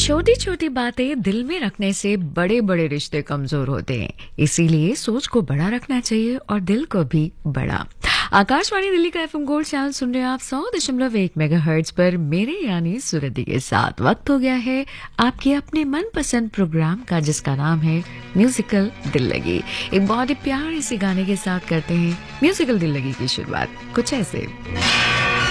छोटी छोटी बातें दिल में रखने से बड़े बड़े रिश्ते कमजोर होते हैं। इसीलिए सोच को बड़ा रखना चाहिए और दिल को भी बड़ा। आकाशवाणी दिल्ली का एफएम गोल्ड चैनल सुन रहे हैं आप 100.1 मेगाहर्ट्ज पर मेरे यानी सुरति के साथ। वक्त हो गया है आपके अपने मनपसंद प्रोग्राम का, जिसका नाम है म्यूजिकल दिल लगी। एक बहुत ही प्यारे से गाने के साथ करते हैं म्यूजिकल दिल लगी की शुरुआत कुछ ऐसे।